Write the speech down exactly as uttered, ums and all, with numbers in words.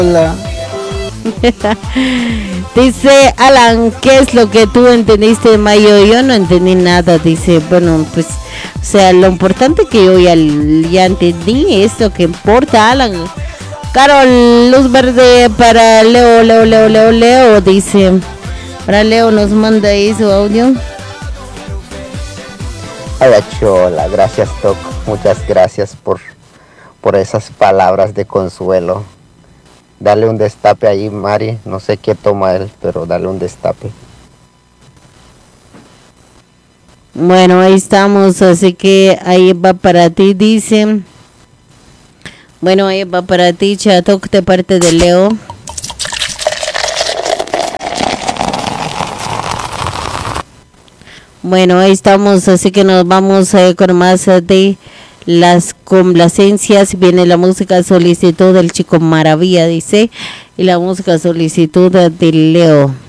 Hola. Dice Alan, ¿qué es lo que tú entendiste, Mayo? Yo no entendí nada. Dice, bueno, pues, o sea, lo importante que yo ya, ya entendí es lo que importa, Alan. Carol, luz verde para Leo, Leo, Leo, Leo, Leo, dice. Para Leo nos manda ahí su audio. Hola Chola, gracias Toc, muchas gracias por, por esas palabras de consuelo. Dale un destape ahí, Mari, no sé qué toma él, pero dale un destape. Bueno, ahí estamos, así que ahí va para ti, dice. Bueno, ahí va para ti, Chato, de parte de Leo. Bueno, ahí estamos, así que nos vamos eh, con más eh, de las complacencias. Viene la música solicitud del Chico Maravilla, dice, y la música solicitud de Leo.